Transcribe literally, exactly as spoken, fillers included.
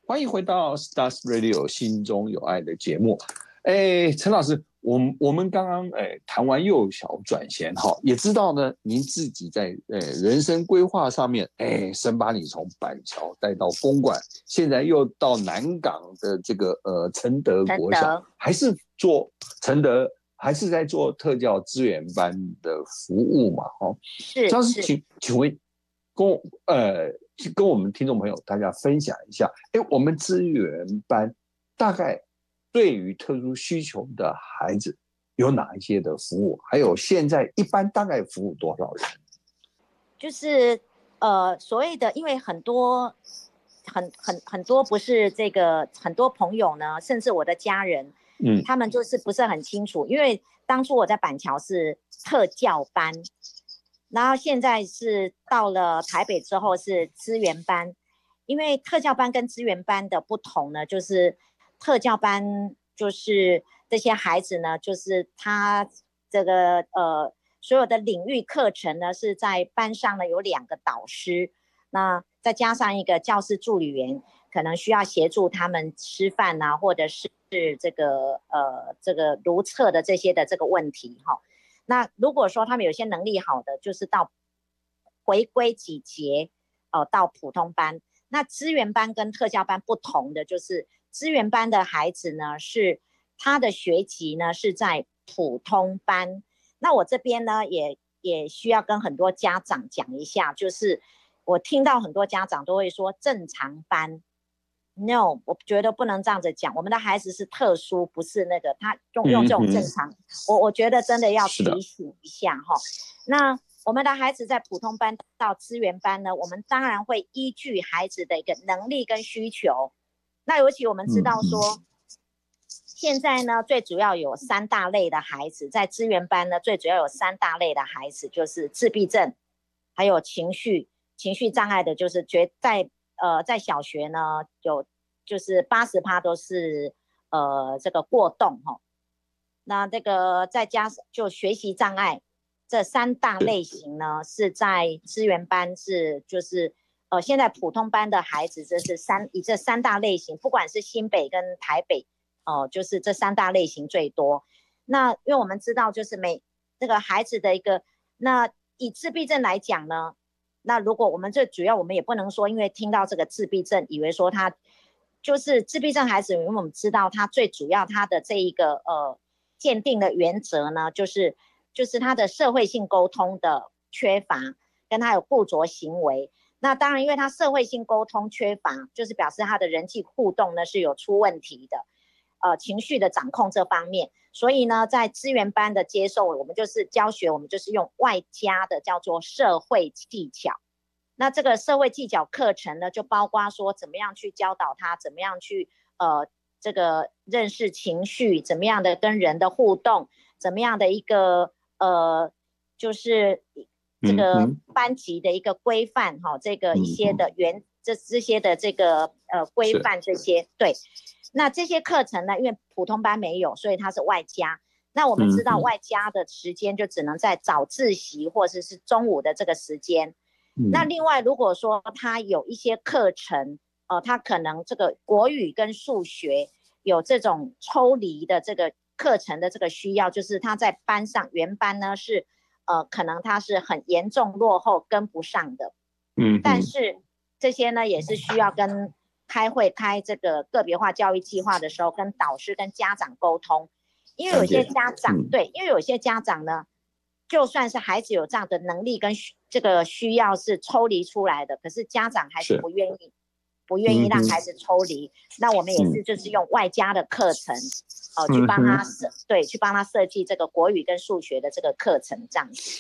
欢迎回到 Stars Radio 心中有爱的节目。哎，陈老师，我们我们刚刚哎谈完幼小转衔哈，也知道呢，您自己在呃人生规划上面，哎，神把你从板桥带到公馆，现在又到南港的这个呃承德国小，还是做承德，还是在做特教资源班的服务嘛？哦， 是是， 请请问跟我呃。跟我们听众朋友大家分享一下，哎，我们资源班大概对于特殊需求的孩子有哪一些的服务？还有现在一般大概服务多少人？ 就是呃所谓的，因为很多很很很多不是这个很多朋友呢，甚至我的家人，嗯，他们就是不是很清楚，因为当初我在板桥是特教班。然后现在是到了台北之后是资源班，因为特教班跟资源班的不同呢，就是特教班就是这些孩子呢，就是他这个呃所有的领域课程呢是在班上呢有两个导师，那再加上一个教室助理员，可能需要协助他们吃饭啊，或者是这个呃这个如厕的这些的这个问题哈。那如果说他们有些能力好的，就是到回归几节，呃，到普通班。那资源班跟特教班不同的就是，资源班的孩子呢，是他的学籍呢是在普通班。那我这边呢，也也需要跟很多家长讲一下，就是我听到很多家长都会说正常班。No， 我觉得不能这样子讲。我们的孩子是特殊，不是那个他用用这种正常。嗯、我我觉得真的要提醒一下哈。那我们的孩子在普通班到资源班呢，我们当然会依据孩子的一个能力跟需求。那尤其我们知道说，嗯、现在呢最主要有三大类的孩子，在资源班呢最主要有三大类的孩子，就是自闭症，还有情绪情绪障碍的，就是觉在。呃，在小学呢，有就是八十趴都是呃这个过动哈，那这个再加上就学习障碍这三大类型呢，是在资源班是就是呃现在普通班的孩子，这是三以这三大类型，不管是新北跟台北哦、呃，就是这三大类型最多。那因为我们知道，就是每这个孩子的一个，那以自闭症来讲呢。那如果我们最主要，我们也不能说，因为听到这个自闭症，以为说他就是自闭症孩子，因为我们知道他最主要他的这一个呃鉴定的原则呢，就是就是他的社会性沟通的缺乏，跟他有固着行为。那当然，因为他社会性沟通缺乏，就是表示他的人际互动呢是有出问题的，呃，情绪的掌控这方面。所以呢，在资源班的接受，我们就是教学，我们就是用外加的叫做社会技巧。那这个社会技巧课程呢，就包括说怎么样去教导他，怎么样去呃这个认识情绪，怎么样的跟人的互动，怎么样的一个呃就是这个班级的一个规范哈、哦，这个一些的原这这些的这个呃规范这些对。那这些课程呢，因为普通班没有，所以它是外加。那我们知道外加的时间就只能在早自习或者是中午的这个时间。嗯、那另外，如果说他有一些课程，呃，他可能这个国语跟数学有这种抽离的这个课程的这个需要，就是他在班上原班呢是呃，可能他是很严重落后跟不上的。嗯，但是这些呢也是需要跟开会开这个个别化教育计划的时候，跟导师跟家长沟通，因为有些家长、嗯、对，因为有些家长呢，就算是孩子有这样的能力跟这个需要是抽离出来的，可是家长还是不愿意不愿意让孩子抽离、嗯、那我们也是就是用外加的课程、呃、去帮他、嗯、对去帮他设计这个国语跟数学的这个课程这样子。